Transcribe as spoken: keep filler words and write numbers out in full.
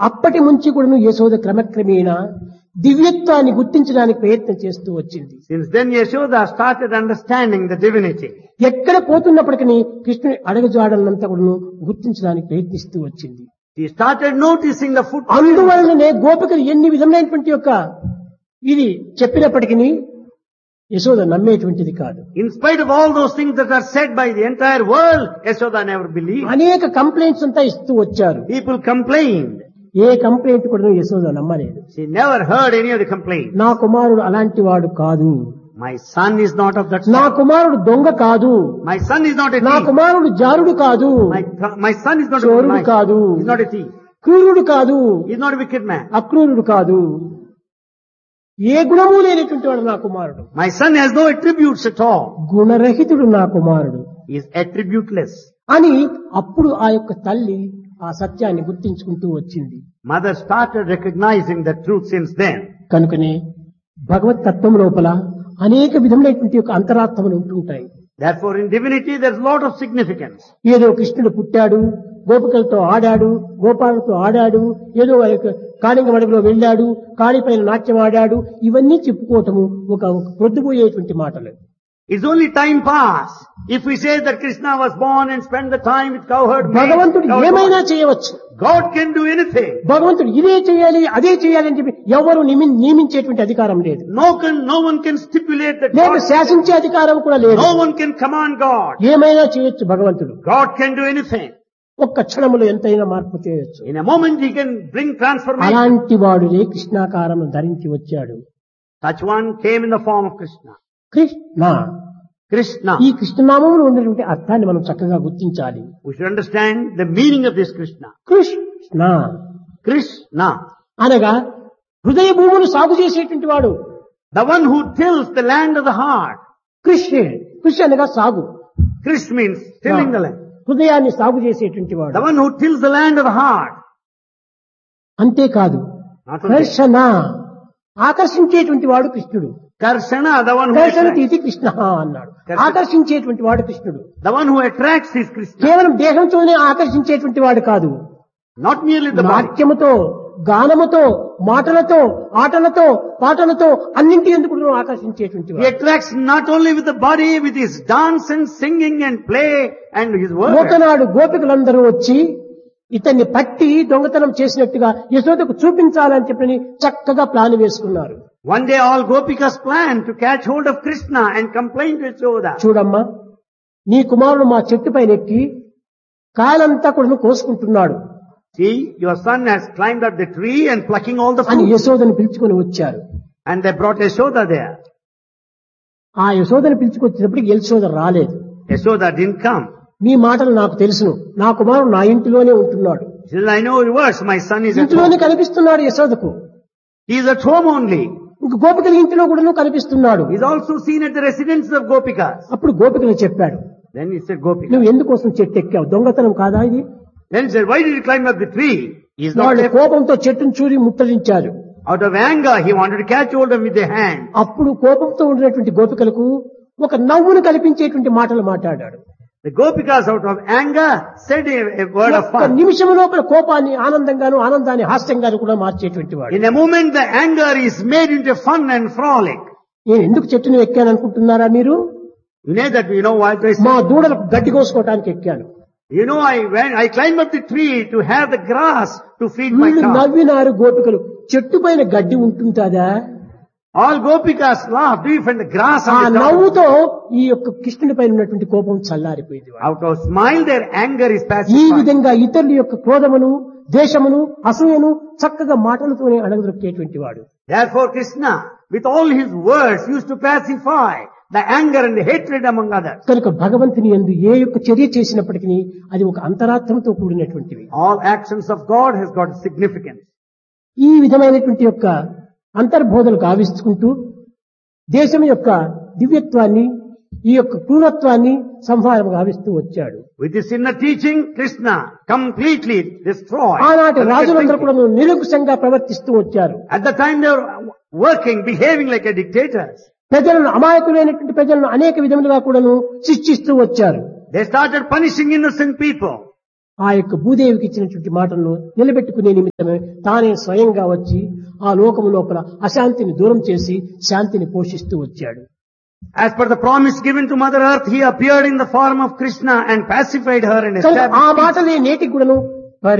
అప్పటి నుంచి కూడా యశోద క్రమక్రమేణా దివ్యత్వాన్ని గుర్తించడానికి ప్రయత్నం చేస్తూ వచ్చింది. Since then Yashoda started understanding the divinity. ఎక్కడ పోతున్నప్పటికీ కృష్ణుని అడగజాడలంతా కూడా గుర్తించడానికి ప్రయత్నిస్తూ వచ్చింది. She started noticing the footprints. అందువలననే గోపికలు ఎన్ని విధమైనటువంటి యొక్క ఇది చెప్పినప్పటికీ యశోద నమ్మేటువంటిది కాదు. In spite of all those things that are said by the entire world, Yashoda never believed. అనేక కంప్లైంట్స్ అంతా ఇస్తూ వచ్చారు. People complained. ఏ కంప్లైంట్ కూడా యశోద నమ్మలేదు. She never heard any of the complaints. నా కుమారుడు అలాంటి వాడు కాదు, My son is not of that నా sort. కుమారుడు దొంగ కాదు, My son is not a నా thief. కుమారుడు జారుడు కాదు, My, my son is not a చోరుడు knife. కాదు, He's not a thief. క్రూరుడు కాదు, He's not a wicked man. అక్రూరుడు కాదు, ఏ గుణము లేనటువంటి వాడు నా కుమారుడు, My son has no attributes at all. గుణరహితుడు నా కుమారుడు He is attributeless. అని అప్పుడు ఆ యొక్క తల్లి ఆ సత్యాన్ని గుర్తించుకుంటూ వచ్చింది. Mother started recognizing the truth since then. కనుకనే భగవత్ తత్వం లోపల అనేక విధములైనటువంటి యొక్క అంతరార్థములు ఉంటుంటాయి. Therefore in divinity there's a lot of significance. ఏదో కృష్ణుడు పుట్టాడు, గోపికలతో ఆడాడు, గోపాలతో ఆడాడు, ఏదో ఆ యొక్క కాళింగ మడుగులో వెళ్ళాడు, కాళీపైన నాట్యం ఆడాడు, ఇవన్నీ చెప్పుకోవటము ఒక ప్రొద్దుపోయేటువంటి మాటలు. It's only time pass. If we say that Krishna was born and spent the time with cowherd, భగవంతుడు ఏమైనా చేయవచ్చు. God can do anything. భగవంతుడు ఇదే చేయాలి అదే చేయాలి అని చెప్పి ఎవరు నిమి- నియమించేటువంటి అధికారం లేదు. No can, no one can stipulate that లేక God, శాసించే అధికారం కూడా లేదు. no one can command God. ఏమైనా చేయొచ్చు భగవంతుడు. God can do anything. ఒక్క క్షణములో ఎంతైనా మార్పు చేయొచ్చు. In a moment he can bring transformation. అలాంటి వాడునే కృష్ణాకారం ధరించి వచ్చాడు. Such one came in the form of Krishna. Krishna Krishna. ఈ కృష్ణనామంలో ఉన్నటువంటి అర్థాన్ని మనం చక్కగా గుర్తించాలి. We should understand the meaning of this Krishna. Krishna Krishna. అనగా హృదయ భూములు సాగు చేసేటువంటి వాడు. The one who tills the land of the heart. Krishna కృషి అనగా సాగు, Krish means tilling the land. హృదయాన్ని సాగు చేసేటువంటి వాడు. The one who tills the land of the heart. అంతేకాదు Not only కర్షణ ఆకర్షించేటువంటి వాడు కృష్ణుడు. Karshana, the one who కర్షణ attracts. ఇది కృష్ణ అన్నాడు. కర్షణ. ఆకర్షించేటువంటి వాడు కృష్ణుడు. The one who attracts is Krishna. కేవలం దేహంతోనే ఆకర్షించేటువంటి వాడు కాదు. Not merely the body. నాట్యముతో, గానముతో, మాటలతో, ఆటలతో, పాటలతో అన్నింటి ఎందుకు ఆకర్షించేటువంటి He వాడు. attracts not only with the body, with his dance and singing and play and his words. ఒకనాడు గోపికలందరూ వచ్చి ఇతన్ని పట్టి దొంగతనం చేసినట్టుగా యశోదకు చూపించాలని చెప్పని చక్కగా ప్లాన్ వేసుకున్నారు. One day all Gopikas planned to catch hold of Krishna and complain to Yashoda. చూడమ్మా, నీ కుమారుడు మా చెట్టు పైన ఎక్కి కాయలంతా కూడా కోసుకుంటున్నాడు See, your son has climbed up the tree and plucking all the అని fruit. యశోదని పిలుచుకొని వచ్చారు. And they brought Yashoda there. ఆ యశోదని పిలుచుకొచ్చినప్పటికి యశోద రాలేదు. Yashoda didn't come. నీ మాటలు నాకు తెలుసును, నా కుమారుడు నా ఇంటిలోనే ఉంటున్నాడు. She said, I know your words, my son is at ఇంట్లోనే home. కనిపిస్తున్నాడు యశోదకు. He is at home only. ఇంక గోపికల ఇంటిలో కూడా కనిపిస్తున్నాడు. He is also seen at the residences of Gopikas. అప్పుడు గోపికలు చెప్పాడు, Then he said, Gopika. నువ్వు ఎందుకోసం చెట్టు ఎక్కావు, దొంగతనం కాదా ఇది? Then he said, why did you climb up the tree? He is not వాళ్ళు left. కోపంతో చెట్టును చూరి ముట్టడించారు. Out of anger, he wanted to catch hold of him with their hand. అప్పుడు కోపంతో ఉండినటువంటి గోపికలకు ఒక నవ్వును కల్పించేటువంటి మాటలు మాట్లాడాడు. The Gopikas, out of anger, said a, a word of ఒక్క fun. నిమిషం లోపల కోపాన్ని ఆనందంగాను, ఆనందాన్ని హాస్యంగాను కూడా మార్చేటువంటి వాడు. In a moment, the anger is made into fun and frolic. నేను ఎందుకు చెట్టును ఎక్కాను అనుకుంటున్నారా మీరు? You know that, you know why I మా said? దూడలకు గడ్డి కోసుకోవడానికి ఎక్కాను. You know, I went, I climbed up the tree to have the grass to feed my వీళ్ళు cow. నవ్వినారు గోపికలు. చెట్టు పైన గడ్డి ఉంటుందా? All Gopikas laughed. Do you find the grass ఆ on the top? నవ్వుతో ఈ యొక్క కృష్ణుని పైన ఉన్నటువంటి కోపం చల్లారిపోయింది. Out of smile, their anger is ఈ pacified. విధంగా ఇతరుల యొక్క క్రోధమును, దేశమును, అసూయను చక్కగా మాటలతోనే అణగదొక్కేటువంటి వాడు. Therefore, Krishna, with all his words, used to pacify the anger and the hatred among others. కనుక భగవంతుని యందు ఏ యొక్క చర్య చేసినప్పటికీ అది ఒక అంతరార్థంతో కూడినటువంటివి. All actions of God has got significance. ఈ విధమైనటువంటి యొక్క అంతర్బోధలు గావించుకుంటూ దేశం యొక్క దివ్యత్వాన్ని, ఈ యొక్క క్రూరత్వాన్ని సంహారం గావిస్తూ వచ్చాడు. With this inner teaching, Krishna completely destroyed. ఆనాటి రాజులందరూ కూడా నిరంకుశంగా ప్రవర్తిస్తూ వచ్చారు. At the time they were working, behaving like a dictators. ప్రజలను, అమాయకులైనటువంటి ప్రజలను అనేక విధములుగా కూడాను శిక్షిస్తూ వచ్చారు. They started punishing innocent people. ఆ యొక్క భూదేవికి ఇచ్చినటువంటి మాటలను నిలబెట్టుకునే నిమిత్తమే తానే స్వయంగా వచ్చి ఆ లోకము లోపల అశాంతిని దూరం చేసి శాంతిని పోషిస్తూ వచ్చాడు. As per the promise given to Mother Earth, he appeared in the form of Krishna and pacified her and కనుక ఆ established peace. మాటలే నేటికి కూడాను